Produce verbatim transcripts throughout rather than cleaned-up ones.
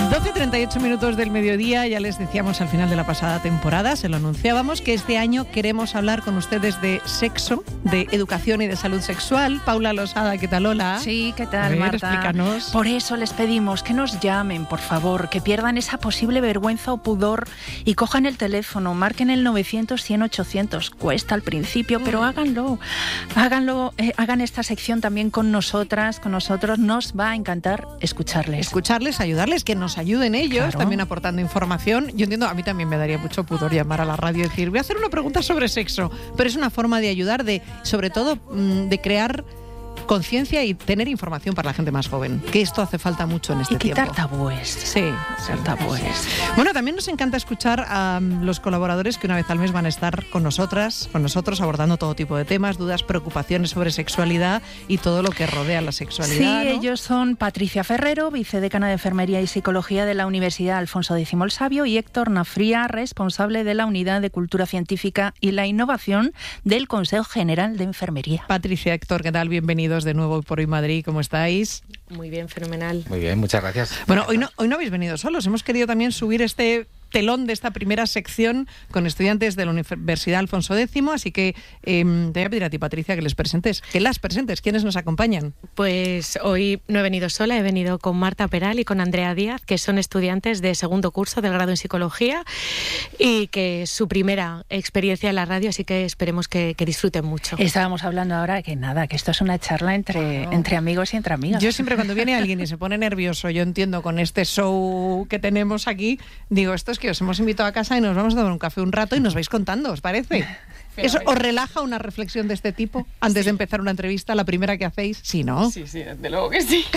doce y treinta y ocho minutos del mediodía, ya les decíamos al final de la pasada temporada, se lo anunciábamos, que este año queremos hablar con ustedes de sexo, de educación y de salud sexual. Paula Losada, ¿qué tal? Hola. Sí, ¿qué tal, A ver, Marta? explícanos. Por eso les pedimos que nos llamen, por favor, que pierdan esa posible vergüenza o pudor y cojan el teléfono, marquen el novecientos, cien, ochocientos. Cuesta al principio, pero háganlo. Háganlo, eh, hagan esta sección también con nosotras, con nosotros. Nos va a encantar escucharles. Escucharles, ayudarles, que nos ayuden ellos, Claro. también aportando información. Yo entiendo, a mí también me daría mucho pudor llamar a la radio y decir, voy a hacer una pregunta sobre sexo, pero es una forma de ayudar, de, sobre todo, mmm, de crear conciencia y tener información para la gente más joven, que esto hace falta mucho en este Y quitar tiempo. tabúes. Sí, Quitar tabúes. Bueno, también nos encanta escuchar a um, los colaboradores que una vez al mes van a estar con nosotras, con nosotros, abordando todo tipo de temas, dudas, preocupaciones sobre sexualidad y todo lo que rodea la sexualidad. Sí, ¿no? ellos son Patricia Ferrero, vicedecana de Enfermería y Psicología de la Universidad Alfonso X el Sabio, y Héctor Nafría, responsable de la Unidad de Cultura Científica y la Innovación del Consejo General de Enfermería. Patricia, Héctor, ¿qué tal? Bienvenidos de nuevo por Hoy Madrid, ¿cómo estáis? Muy bien, fenomenal. Muy bien, muchas gracias. Bueno, hoy no, hoy no habéis venido solos, hemos querido también subir este telón de esta primera sección con estudiantes de la Universidad Alfonso X, así que eh, te voy a pedir a ti, Patricia, que les presentes, que las presentes, ¿quiénes nos acompañan? Pues hoy no he venido sola, he venido con Marta Peral y con Andrea Díaz, que son estudiantes de segundo curso del grado en Psicología y que es su primera experiencia en la radio, así que esperemos que, que disfruten mucho. Estábamos hablando ahora que nada, que esto es una charla entre, Claro. entre amigos y entre amigas. Yo siempre cuando viene alguien y se pone nervioso, yo entiendo con este show que tenemos aquí, digo, esto es que os hemos invitado a casa y nos vamos a tomar un café un rato y nos vais contando, ¿os parece? ¿Eso os relaja una reflexión de este tipo antes Sí. de empezar una entrevista, la primera que hacéis? Sí, ¿no? Sí, sí, desde luego que sí.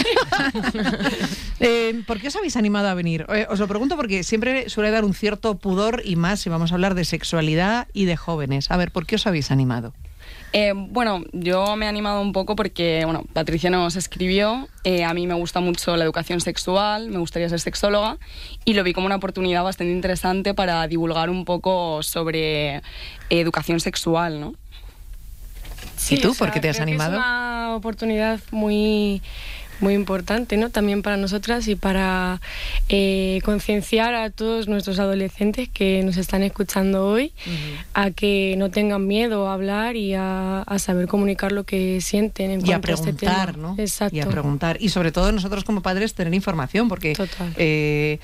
eh, ¿Por qué os habéis animado a venir? Eh, os lo pregunto porque siempre suele dar un cierto pudor y más si vamos a hablar de sexualidad y de jóvenes. A ver, ¿por qué os habéis animado? Eh, bueno, yo me he animado un poco porque, bueno, Patricia nos escribió, eh, a mí me gusta mucho la educación sexual, me gustaría ser sexóloga y lo vi como una oportunidad bastante interesante para divulgar un poco sobre eh, educación sexual, ¿no? ¿Y tú, por qué te has animado? Es una oportunidad muy, muy importante, ¿no? También para nosotras y para eh, concienciar a todos nuestros adolescentes que nos están escuchando hoy uh-huh. a que no tengan miedo a hablar y a, a saber comunicar lo que sienten en y cuanto a preguntar, a este tema. ¿no? Exacto. Y a preguntar. Y sobre todo nosotros como padres tener información, porque Total. Eh,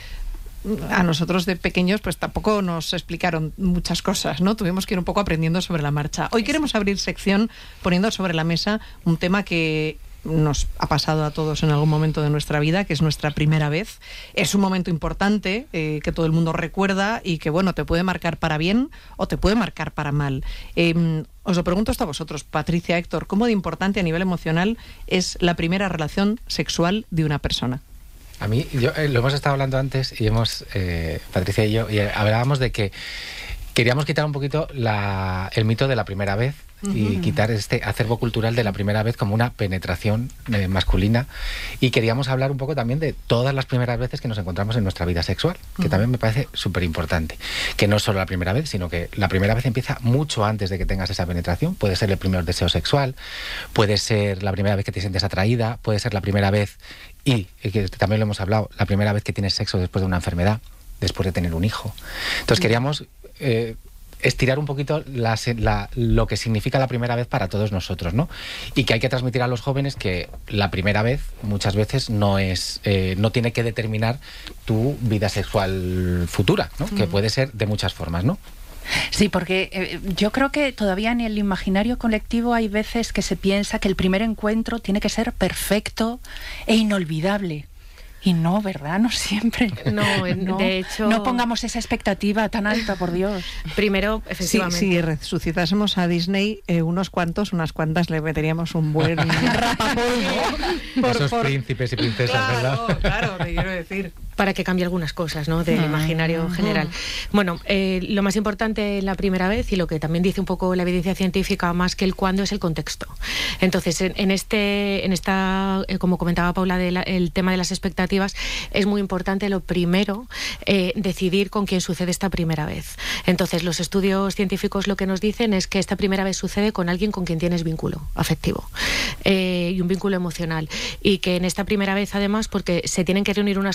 a nosotros de pequeños pues tampoco nos explicaron muchas cosas, ¿no? Tuvimos que ir un poco aprendiendo sobre la marcha. Hoy queremos abrir sección poniendo sobre la mesa un tema que nos ha pasado a todos en algún momento de nuestra vida, que es nuestra primera vez. Es un momento importante eh, que todo el mundo recuerda y que, bueno, te puede marcar para bien o te puede marcar para mal. Eh, os lo pregunto esto a vosotros, Patricia, Héctor, ¿cómo de importante a nivel emocional es la primera relación sexual de una persona? A mí, yo, eh, lo hemos estado hablando antes y hemos, eh, Patricia y yo, y hablábamos de que queríamos quitar un poquito la, el mito de la primera vez y uh-huh. quitar este acervo cultural de la primera vez como una penetración eh, masculina, y queríamos hablar un poco también de todas las primeras veces que nos encontramos en nuestra vida sexual, que uh-huh. también me parece súper importante, que no es solo la primera vez, sino que la primera vez empieza mucho antes de que tengas esa penetración. Puede ser el primer deseo sexual, puede ser la primera vez que te sientes atraída, puede ser la primera vez, y que también lo hemos hablado, la primera vez que tienes sexo después de una enfermedad, después de tener un hijo. Entonces queríamos eh, estirar un poquito la, la, lo que significa la primera vez para todos nosotros, ¿no? Y que hay que transmitir a los jóvenes que la primera vez muchas veces no es eh, no tiene que determinar tu vida sexual futura, ¿no? Mm. Que puede ser de muchas formas, ¿no? Sí, porque eh, yo creo que todavía en el imaginario colectivo hay veces que se piensa que el primer encuentro tiene que ser perfecto e inolvidable. Y no, ¿verdad? No siempre. No, no, de hecho... No pongamos esa expectativa tan alta, por Dios. Primero, efectivamente... Si, si resucitásemos a Disney, eh, unos cuantos, unas cuantas, le meteríamos un buen rapapolvo. Por, Esos por... príncipes y princesas, claro, ¿verdad? Claro, te quiero decir. Para que cambie algunas cosas, ¿no? Del uh-huh. imaginario general. Uh-huh. Bueno, eh, lo más importante la primera vez, y lo que también dice un poco la evidencia científica, más que el cuándo, es el contexto. Entonces, en, en este, en esta, eh, como comentaba Paula, de la, el tema de las expectativas, es muy importante lo primero, eh, decidir con quién sucede esta primera vez. Entonces, los estudios científicos lo que nos dicen es que esta primera vez sucede con alguien con quien tienes vínculo afectivo eh, y un vínculo emocional. Y que en esta primera vez, además, porque se tienen que reunir unas condiciones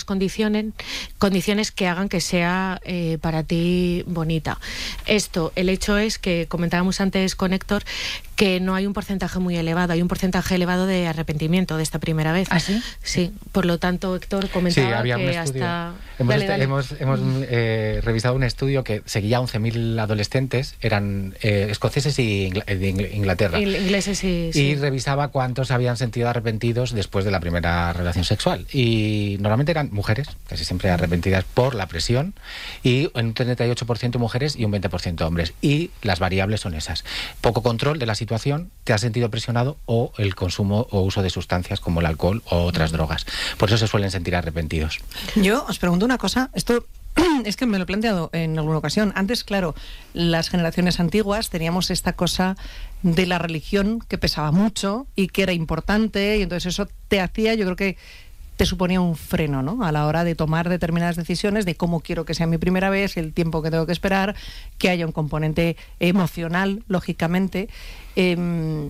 condicionen, condiciones que hagan que sea eh, para ti bonita. Esto, el hecho es que comentábamos antes con Héctor que no hay un porcentaje muy elevado, hay un porcentaje elevado de arrepentimiento de esta primera vez. ¿Ah, sí? Sí, por lo tanto, Héctor comentaba sí, había que un estudio. hasta... Hemos, Dale, este, dale. hemos, hemos eh, revisado un estudio que seguía a once mil adolescentes, eran eh, escoceses y Ingl- de Ingl- Inglaterra. Il- ingleses sí, Y sí. revisaba cuántos habían sentido arrepentidos después de la primera relación sexual. Y normalmente eran mujeres, casi siempre arrepentidas por la presión, y en un treinta y ocho por ciento mujeres y un veinte por ciento hombres. Y las variables son esas: poco control de la situación, te has sentido presionado, o el consumo o uso de sustancias como el alcohol o otras drogas. Por eso se suelen sentir arrepentidos. Yo os pregunto una cosa, esto es que me lo he planteado en alguna ocasión. Antes, claro, las generaciones antiguas teníamos esta cosa de la religión que pesaba mucho y que era importante, y entonces eso te hacía, yo creo que te suponía un freno, ¿no?, a la hora de tomar determinadas decisiones de cómo quiero que sea mi primera vez, el tiempo que tengo que esperar, que haya un componente emocional, lógicamente. Eh,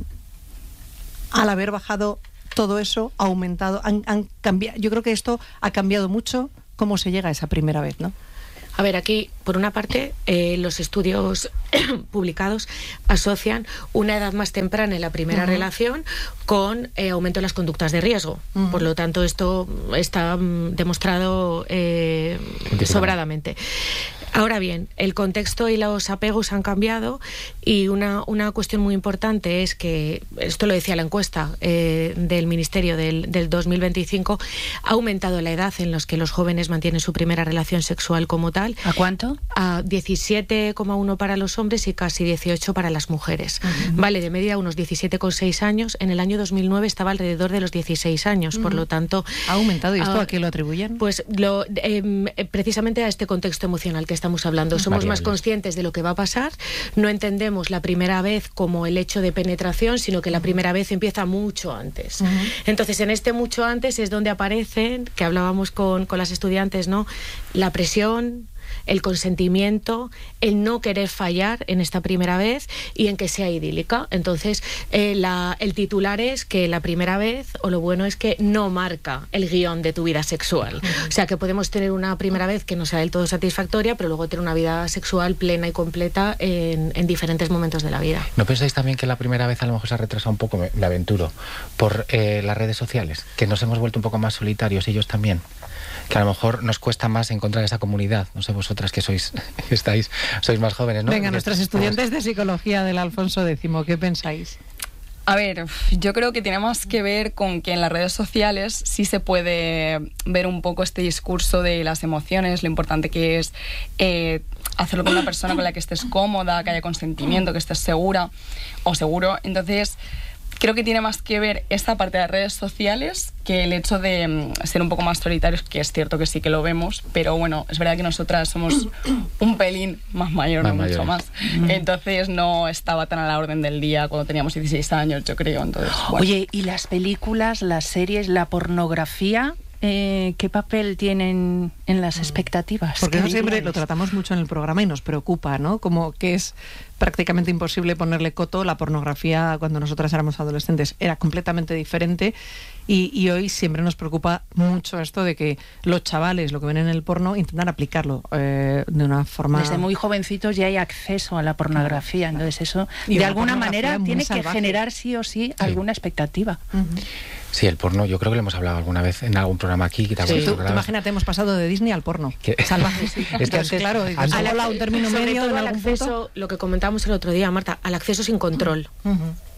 al haber bajado todo eso, ha aumentado, han, han cambiado. Yo creo que esto ha cambiado mucho cómo se llega a esa primera vez, ¿no? A ver, aquí, por una parte, eh, los estudios publicados asocian una edad más temprana en la primera uh-huh. relación con eh, aumento de las conductas de riesgo. Uh-huh. Por lo tanto, esto está mm, demostrado eh, sobradamente. Ahora bien, el contexto y los apegos han cambiado, y una, una cuestión muy importante es que, esto lo decía la encuesta eh, del Ministerio del, del dos mil veinticinco, ha aumentado la edad en la que los jóvenes mantienen su primera relación sexual como tal. ¿A cuánto? A diecisiete coma uno para los hombres y casi dieciocho para las mujeres. Uh-huh. Vale, de media unos diecisiete coma seis años. En el año dos mil nueve estaba alrededor de los dieciséis años, uh-huh. por lo tanto... ¿Ha aumentado? ¿Y esto uh, a qué lo atribuyen? Pues lo, eh, precisamente a este contexto emocional que estamos hablando. Somos Variables. Más conscientes de lo que va a pasar, no entendemos la primera vez como el hecho de penetración, sino que la primera vez empieza mucho antes. Uh-huh. Entonces, en este mucho antes es donde aparecen, que hablábamos con, con las estudiantes, ¿no?, la presión, el consentimiento, el no querer fallar en esta primera vez y en que sea idílica. Entonces, eh, la, el titular es que la primera vez, o lo bueno es que no marca el guión de tu vida sexual. Uh-huh. O sea, que podemos tener una primera vez que no sea del todo satisfactoria, pero luego tener una vida sexual plena y completa en, en diferentes momentos de la vida. ¿No pensáis también que la primera vez a lo mejor se ha retrasado un poco, me, me aventuro, por eh, las redes sociales? Que nos hemos vuelto un poco más solitarios ellos también. Que a lo mejor nos cuesta más encontrar esa comunidad. No sé, vosotras que sois estáis sois más jóvenes, ¿no? Venga, nuestras estudiantes de psicología del Alfonso X, ¿qué pensáis? A ver, yo creo que tiene más que ver con que en las redes sociales sí se puede ver un poco este discurso de las emociones, lo importante que es eh, hacerlo con una persona con la que estés cómoda, que haya consentimiento, que estés segura o seguro. Entonces, creo que tiene más que ver esta parte de las redes sociales que el hecho de um, ser un poco más solitarios, que es cierto que sí que lo vemos, pero bueno, es verdad que nosotras somos un pelín más mayor, no mucho más. Entonces no estaba tan a la orden del día cuando teníamos dieciséis años, yo creo. Entonces, bueno. Oye, ¿y las películas, las series, la pornografía? Eh, ¿Qué papel tienen en las expectativas? Porque eso diríais? siempre lo tratamos mucho en el programa y nos preocupa, ¿no? Como que es prácticamente imposible ponerle coto. La pornografía, cuando nosotras éramos adolescentes, era completamente diferente, y, y hoy siempre nos preocupa mucho esto de que los chavales, lo que ven en el porno, intentan aplicarlo eh, de una forma... Desde muy jovencitos ya hay acceso a la pornografía, entonces eso Y de una alguna pornografía manera muy tiene salvaje. que generar sí o sí, sí. alguna expectativa. Uh-huh. Sí, el porno, yo creo que lo hemos hablado alguna vez en algún programa aquí. Que te Sí, tú, tú programas. imagínate, hemos pasado de Disney al porno. Que- Salvaje, sí. Es que Entonces, antes- claro, dices, antes- ¿has hablado un término Sobre medio todo en al algún acceso, punto? lo que comentábamos el otro día, Marta, al acceso sin control. Uh-huh.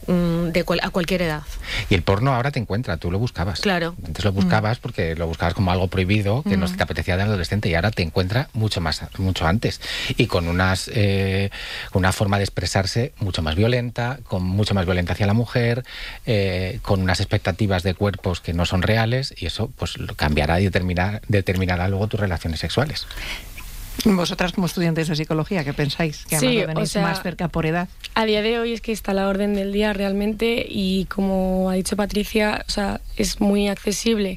De cual, a cualquier edad. Y el porno ahora te encuentra, tú lo buscabas. Claro. Antes lo buscabas porque lo buscabas como algo prohibido, que Mm. no te apetecía de adolescente, y ahora te encuentra mucho más, mucho antes. Y con unas eh, una forma de expresarse mucho más violenta, con mucho más violenta hacia la mujer, eh, con unas expectativas de cuerpos que no son reales, y eso pues lo cambiará y determinar, determinará luego tus relaciones sexuales. Vosotras, como estudiantes de psicología, ¿qué pensáis? Que además Sí, lo tenéis o sea, más cerca por edad. A día de hoy es que está a la orden del día realmente, y como ha dicho Patricia, o sea, es muy accesible.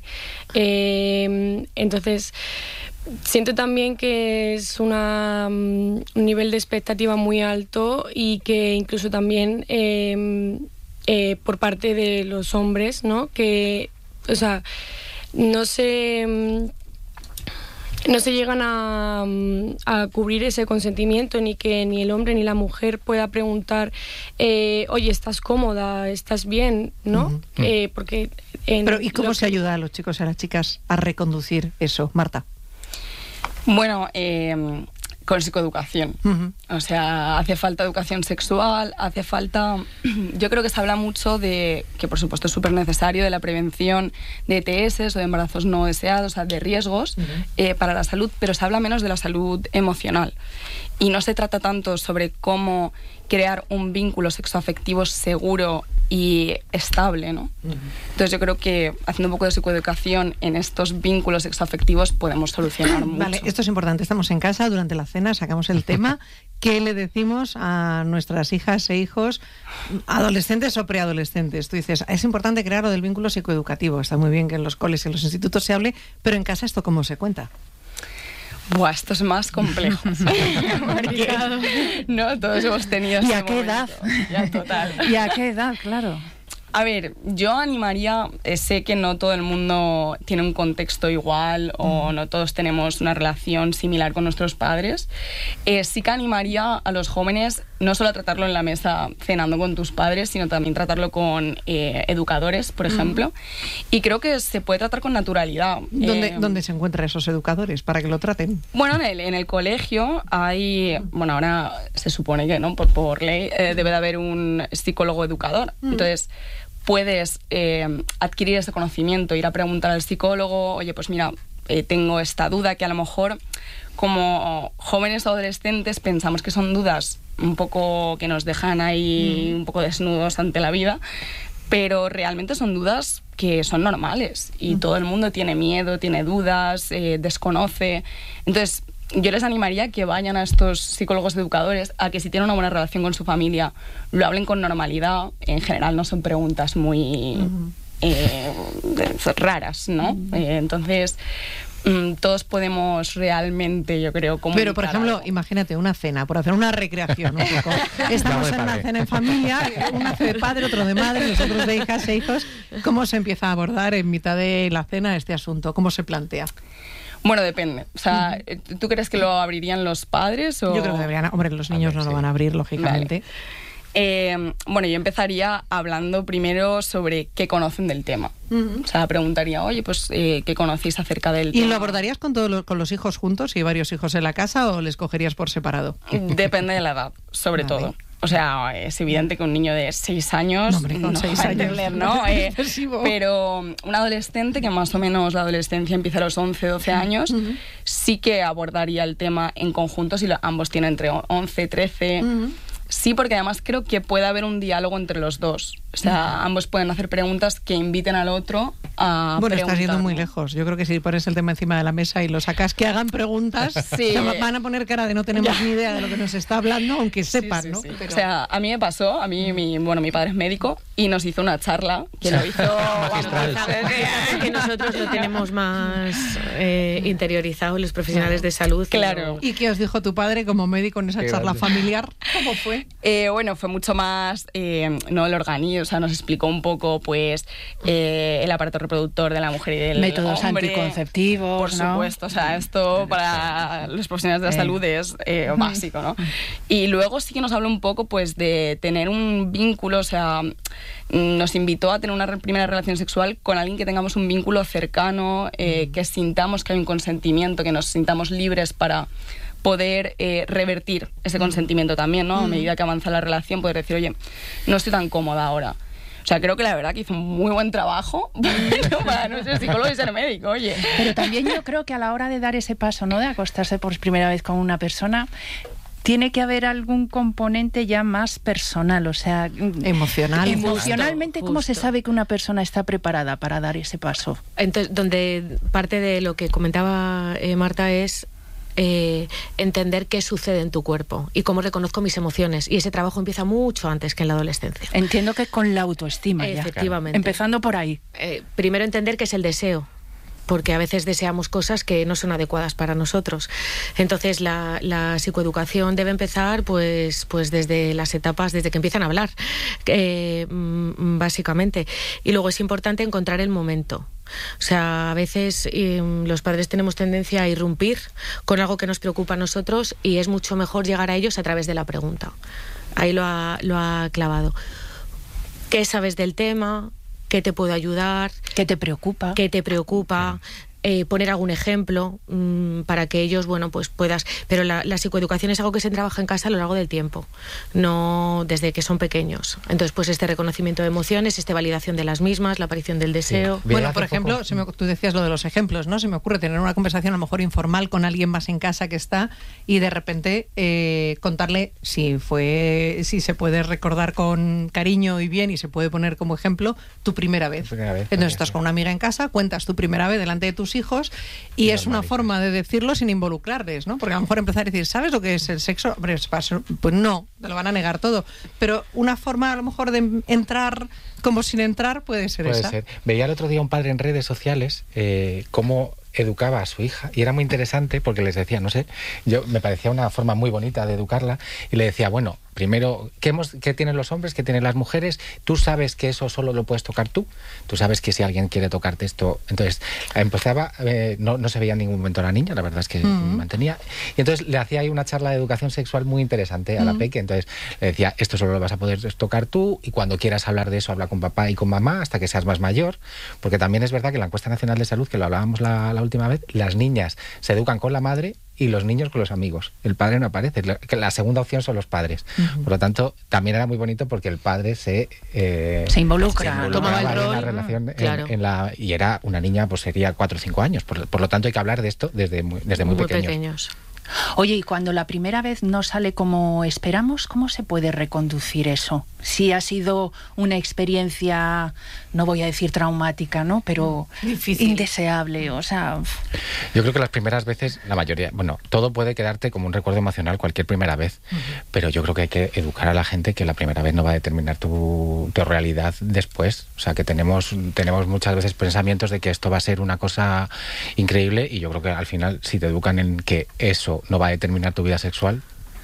Eh, entonces, siento también que es una, um, un nivel de expectativa muy alto, y que incluso también eh, eh, por parte de los hombres, ¿no? Que, o sea, no sé... Um, no se llegan a, a cubrir ese consentimiento, ni que ni el hombre ni la mujer pueda preguntar, eh, oye, ¿estás cómoda? ¿Estás bien? ¿No? Uh-huh. eh, porque en Pero ¿y cómo lo se que... ayuda a los chicos y a las chicas a reconducir eso, Marta? Bueno, eh, con psicoeducación. Uh-huh. O sea, hace falta educación sexual, hace falta... Yo creo que se habla mucho de, que por supuesto es súper necesario, de la prevención de E T S o de embarazos no deseados, o sea, de riesgos uh-huh. eh, para la salud, pero se habla menos de la salud emocional. Y no se trata tanto sobre cómo crear un vínculo sexoafectivo seguro y estable, ¿no? Uh-huh. Entonces yo creo que haciendo un poco de psicoeducación en estos vínculos sexoafectivos podemos solucionar mucho. Vale, esto es importante. Estamos en casa durante la cena, sacamos el tema. ¿Qué le decimos a nuestras hijas e hijos, adolescentes o preadolescentes? Tú dices, es importante crear lo del vínculo psicoeducativo. Está muy bien que en los coles y en los institutos se hable, pero en casa ¿esto cómo se cuenta? Buah, esto es más complejo. No, todos hemos tenido ¿Y ese a qué momento. edad? Ya, total. ¿Y a qué edad? Claro. A ver, yo animaría, eh, sé que no todo el mundo tiene un contexto igual o no todos tenemos una relación similar con nuestros padres. Eh, sí que animaría a los jóvenes no solo a tratarlo en la mesa cenando con tus padres, sino también tratarlo con eh, educadores, por ejemplo. Mm. Y creo que se puede tratar con naturalidad. ¿Dónde, eh, ¿Dónde se encuentran esos educadores para que lo traten? Bueno, en el, en el colegio hay, bueno, ahora se supone que no por, por ley eh, debe de haber un psicólogo educador. Mm. Entonces puedes eh, adquirir ese conocimiento, ir a preguntar al psicólogo, oye, pues mira, eh, tengo esta duda que a lo mejor como jóvenes o adolescentes pensamos que son dudas un poco que nos dejan ahí mm. un poco desnudos ante la vida, pero realmente son dudas que son normales y mm. todo el mundo tiene miedo, tiene dudas, eh, desconoce. Entonces yo les animaría a que vayan a estos psicólogos educadores, a que si tienen una buena relación con su familia, lo hablen con normalidad. En general no son preguntas muy uh-huh. eh, raras, ¿no? Uh-huh. Eh, entonces, mm, todos podemos realmente, yo creo, comunicar. Pero, por ejemplo, algo. Imagínate una cena, por hacer una recreación un poco. Estamos en una cena en familia, uno hace de padre, otro de madre, nosotros de hijas e hijos. ¿Cómo se empieza a abordar en mitad de la cena este asunto? ¿Cómo se plantea? Bueno, depende. O sea, ¿tú crees que lo abrirían los padres? O... Yo creo que deberían. Hombre, los niños ver, no sí. lo van a abrir, lógicamente. Vale. Eh, bueno, yo empezaría hablando primero sobre qué conocen del tema. Uh-huh. O sea, preguntaría, oye, pues, eh, ¿qué conocéis acerca del ¿Y tema? lo abordarías con, todos los, con los hijos juntos, si hay varios hijos en la casa, o les cogerías por separado? Depende de la edad, sobre vale. todo. O sea, es evidente que un niño de seis años no, hombre, con no seis va a años, entender, ¿no? Eh, pero un adolescente, que más o menos la adolescencia empieza a los once, doce años, uh-huh. sí que abordaría el tema en conjunto si lo, ambos tienen entre once, trece... Uh-huh. Sí, porque además creo que puede haber un diálogo entre los dos. O sea, ambos pueden hacer preguntas que inviten al otro a Bueno, preguntar. Estás yendo muy lejos. Yo creo que si pones el tema encima de la mesa y lo sacas, que hagan preguntas, sí. van a poner cara de no tenemos ya. ni idea de lo que nos está hablando, aunque sepan, sí, sí, ¿no? Sí. Pero... O sea, a mí me pasó, a mí, mi, bueno, mi padre es médico y nos hizo una charla que lo hizo... que nosotros lo tenemos más eh, interiorizado, los profesionales de salud. Claro. ¿Y qué os dijo tu padre como médico en esa qué charla grande. familiar? ¿Cómo fue? Eh, bueno, fue mucho más, eh, no el organismo, o sea, nos explicó un poco, pues, eh, el aparato reproductor de la mujer y del métodos hombre. anticonceptivos, por ¿no? supuesto, o sea, esto para los profesionales de la eh. salud es eh, básico, ¿no? Y luego sí que nos habló un poco, pues, de tener un vínculo, o sea, nos invitó a tener una primera relación sexual con alguien que tengamos un vínculo cercano, eh, que sintamos que hay un consentimiento, que nos sintamos libres para poder eh, revertir ese consentimiento también, ¿no? A medida que avanza la relación, poder decir, oye, no estoy tan cómoda ahora. O sea, creo que la verdad que hizo un muy buen trabajo para no ser psicólogo y ser médico, oye. Pero también yo creo que a la hora de dar ese paso, ¿no? De acostarse por primera vez con una persona, tiene que haber algún componente ya más personal, o sea... Emocional. Emocionalmente, justo, ¿cómo justo. se sabe que una persona está preparada para dar ese paso? Entonces, donde parte de lo que comentaba eh, Marta es... Eh, entender qué sucede en tu cuerpo y cómo reconozco mis emociones, y ese trabajo empieza mucho antes que en la adolescencia. Entiendo que con la autoestima ya. Efectivamente. Empezando por ahí. Eh, primero entender qué es el deseo, porque a veces deseamos cosas que no son adecuadas para nosotros. Entonces la, la psicoeducación debe empezar pues, pues desde las etapas, desde que empiezan a hablar, eh, básicamente. Y luego es importante encontrar el momento. O sea, a veces eh, los padres tenemos tendencia a irrumpir con algo que nos preocupa a nosotros y es mucho mejor llegar a ellos a través de la pregunta. Ahí lo ha, lo ha clavado. ¿Qué sabes del tema? ¿Qué te puedo ayudar? ¿Qué te preocupa? ¿Qué te preocupa? Eh, poner algún ejemplo mmm, para que ellos, bueno, pues puedas... Pero la, la psicoeducación es algo que se trabaja en casa a lo largo del tiempo, no desde que son pequeños. Entonces, pues este reconocimiento de emociones, esta validación de las mismas, la aparición del deseo... Sí. Bueno, por ejemplo, se me, tú decías lo de los ejemplos, ¿no? Se me ocurre tener una conversación a lo mejor informal con alguien más en casa que está y de repente eh, contarle si fue, si se puede recordar con cariño y bien y se puede poner como ejemplo tu primera vez. Primera vez Entonces estás con una amiga en casa, cuentas tu primera vez delante de tus hijos y es una forma de decirlo sin involucrarles, ¿no? Porque a lo mejor empezar a decir, ¿sabes lo que es el sexo? Hombre, pues no, te lo van a negar todo. Pero una forma a lo mejor de entrar como sin entrar puede ser puede esa. Ser. Veía el otro día un padre en redes sociales eh, cómo educaba a su hija y era muy interesante porque les decía, no sé, yo me parecía una forma muy bonita de educarla y le decía, bueno, primero, ¿qué, hemos, ¿qué tienen los hombres? ¿Qué tienen las mujeres? Tú sabes que eso solo lo puedes tocar tú. Tú sabes que si alguien quiere tocarte esto... Entonces, empezaba... Eh, no, no se veía en ningún momento la niña, la verdad es que mm. mantenía... Y entonces le hacía ahí una charla de educación sexual muy interesante a la mm. peque. Entonces le decía, esto solo lo vas a poder tocar tú y cuando quieras hablar de eso, habla con papá y con mamá hasta que seas más mayor. Porque también es verdad que en la encuesta nacional de salud, que lo hablábamos la, la última vez, las niñas se educan con la madre y los niños con los amigos. El padre no aparece. La, la segunda opción son los padres. Uh-huh. Por lo tanto, también era muy bonito porque el padre se... Eh, se involucra. Se tomaba el rol. En la relación, claro. en, en la, y era una niña, pues sería cuatro o cinco años. Por, por lo tanto, hay que hablar de esto desde muy, desde muy, muy pequeños. pequeños. Oye, y cuando la primera vez no sale como esperamos, ¿cómo se puede reconducir eso? Si ha sido una experiencia, no voy a decir traumática, ¿no? Pero difícil, indeseable, o sea... Yo creo que las primeras veces, la mayoría, bueno, todo puede quedarte como un recuerdo emocional cualquier primera vez, uh-huh. pero yo creo que hay que educar a la gente que la primera vez no va a determinar tu, tu realidad después. O sea, que tenemos, tenemos muchas veces pensamientos de que esto va a ser una cosa increíble y yo creo que al final, si te educan en que eso no va a determinar tu vida sexual.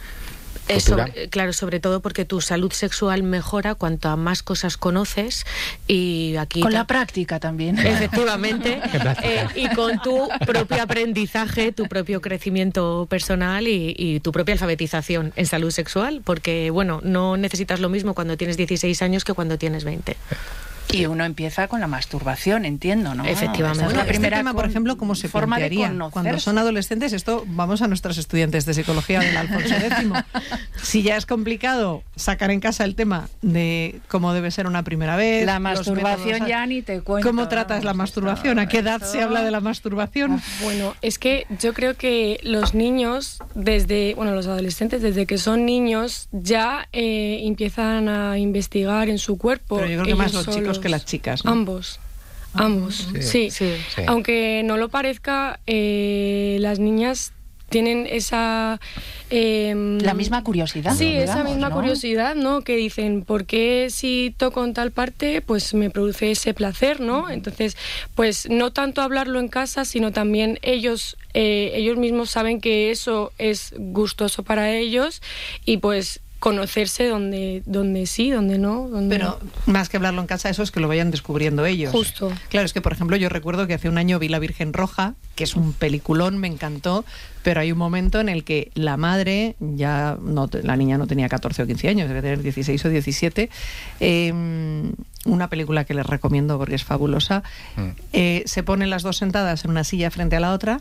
Eso, claro, sobre todo porque tu salud sexual mejora cuanto a más cosas conoces y aquí... Con la práctica también. Efectivamente. eh, y con tu propio aprendizaje, tu propio crecimiento personal y, y tu propia alfabetización en salud sexual, porque, bueno, no necesitas lo mismo cuando tienes dieciséis años que cuando tienes veinte. Y uno empieza con la masturbación, entiendo, ¿no? Efectivamente. Bueno, la primera este tema, por ejemplo, ¿cómo se plantearía? Cuando son adolescentes, esto, vamos a nuestros estudiantes de psicología del Alfonso X. Si ya es complicado sacar en casa el tema de cómo debe ser una primera vez... La masturbación ya ni te cuento. ¿Cómo tratas la masturbación? ¿A qué edad se habla de la masturbación? Bueno, es que yo creo que los niños, desde, bueno, los adolescentes, desde que son niños, ya eh, empiezan a investigar en su cuerpo. Pero yo creo que más los chicos que las chicas, ¿no? Ambos, ambos, sí. Sí. Sí. Sí. Aunque no lo parezca, eh, las niñas tienen esa... Eh, la misma curiosidad. Sí, digamos, esa misma ¿no? curiosidad, ¿no? Que dicen, ¿por qué si toco en tal parte, pues me produce ese placer, ¿no? Entonces, pues no tanto hablarlo en casa, sino también ellos, eh, ellos mismos saben que eso es gustoso para ellos y pues... conocerse donde, donde sí, donde no. Donde Pero no. más que hablarlo en casa, eso es que lo vayan descubriendo ellos. Justo. Claro, es que, por ejemplo, yo recuerdo que hace un año vi La Virgen Roja, que es un peliculón, me encantó, pero hay un momento en el que la madre, ya no, la niña no tenía catorce o quince años, debe tener dieciséis o diecisiete, eh, una película que les recomiendo porque es fabulosa, mm. eh, se ponen las dos sentadas en una silla frente a la otra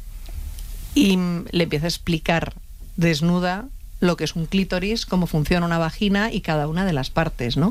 y le empieza a explicar desnuda lo que es un clítoris, cómo funciona una vagina y cada una de las partes, ¿no?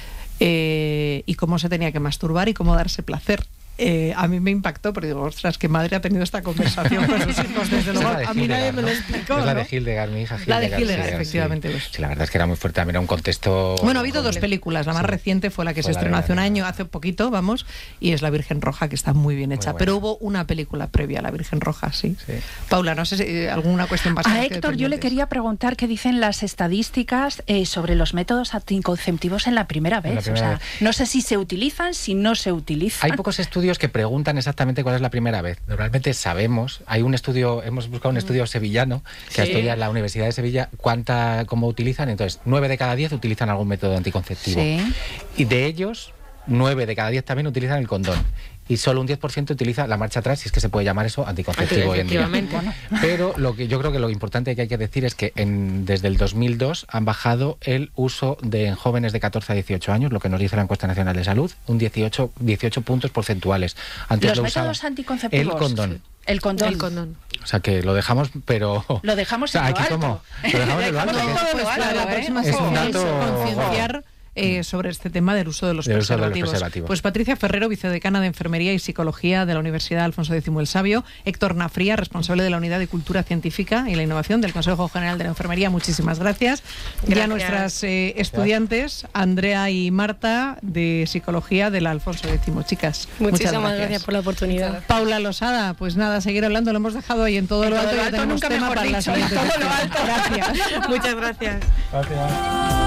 Eh, y cómo se tenía que masturbar y cómo darse placer. Eh, a mí me impactó, pero digo, ostras, qué madre ha tenido esta conversación con sus hijos, desde luego. De a mí nadie me lo explicó, es la ¿no? de Hildegard, mi hija Hildegard. La de Hildegard, sí, efectivamente. Sí. sí, la verdad es que era muy fuerte, también era un contexto... Bueno, ha habido dos películas, la más sí. reciente fue la que fue se estrenó hace un año, hace poquito, vamos, y es La Virgen Roja, que está muy bien hecha, muy pero hubo una película previa a La Virgen Roja, sí. sí. Paula, no sé si eh, alguna cuestión más. A Héctor, yo le quería preguntar qué dicen las estadísticas eh, sobre los métodos anticonceptivos en la primera vez. La primera o sea, vez. No sé si se utilizan, si no se utilizan. Hay pocos estudios que preguntan exactamente cuál es la primera vez. Normalmente sabemos, hay un estudio, hemos buscado un estudio sevillano que sí. estudia en la Universidad de Sevilla cuánta, cómo utilizan, entonces nueve de cada diez utilizan algún método anticonceptivo. Sí. Y de ellos, nueve de cada diez también utilizan el condón. y solo un diez por ciento utiliza la marcha atrás, si es que se puede llamar eso anticonceptivo hoy en día. Pero lo que yo creo que lo importante que hay que decir es que en, desde el dos mil dos han bajado el uso de en jóvenes de catorce a dieciocho años, lo que nos dice la encuesta nacional de salud, un dieciocho, dieciocho puntos porcentuales. Antes los lo métodos usaba anticonceptivos. El condón. El condón. El condón. O sea que lo dejamos, pero... Lo dejamos o sea, en lo aquí alto. Como, lo dejamos en lo alto. Lo dejamos en que todo es, lo alto, la ¿eh? próxima es un sección dato... es concienciar eh, sobre este tema del uso de los, Del uso de los preservativos. preservativos. Pues Patricia Ferrero, vicedecana de Enfermería y Psicología de la Universidad Alfonso X el Sabio, Héctor Nafría, responsable de la Unidad de Cultura Científica y la Innovación del Consejo General de la Enfermería, muchísimas gracias. Gracias. Y a nuestras eh, estudiantes, Andrea y Marta, de Psicología de la Alfonso X. Chicas, Muchísimas muchas gracias. gracias por la oportunidad. Paula Losada, pues nada, seguir hablando, lo hemos dejado ahí en todo En lo todo alto, lo ya alto, tenemos nunca tema mejor para la dicho, siguiente en todo lo sección. alto. Gracias. Muchas gracias. Gracias.